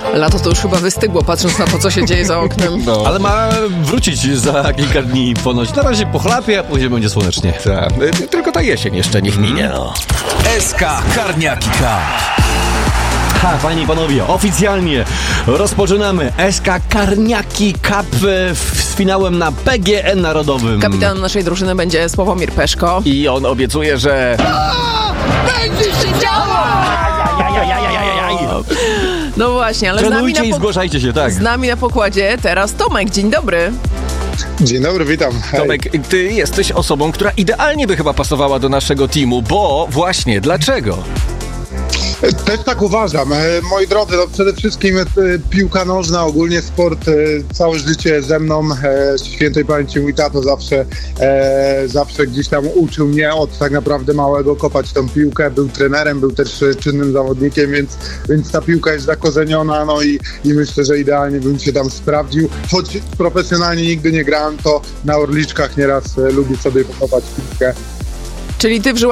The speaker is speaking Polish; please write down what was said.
Lato to już chyba wystygło, patrząc na to, co się dzieje za oknem. No. Ale ma wrócić za kilka dni ponoć. Na razie pochlapie, a później będzie słonecznie. Tak. Tylko ta jesień jeszcze niech minie, no. SK Karniaki Cup. Ha, panie i panowie, oficjalnie rozpoczynamy SK Karniaki Cup z finałem na PGE Narodowym. Kapitanem naszej drużyny będzie Sławomir Peszko. I on obiecuje, że... No właśnie, ale z nami, Trenujcie i zgłaszajcie się, tak. z nami na pokładzie teraz Tomek. Dzień dobry. Dzień dobry, witam. Hej. Tomek, ty jesteś osobą, która idealnie by chyba pasowała do naszego teamu, bo właśnie, dlaczego? Też tak uważam. Moi drodzy, no przede wszystkim piłka nożna, ogólnie sport, całe życie ze mną. Świętej pamięci mój tato zawsze gdzieś tam uczył mnie od tak naprawdę małego kopać tą piłkę. Był trenerem, był też czynnym zawodnikiem, więc ta piłka jest zakorzeniona, no i myślę, że idealnie bym się tam sprawdził. Choć profesjonalnie nigdy nie grałem, to na Orliczkach nieraz lubię sobie pokopać piłkę. Czyli ty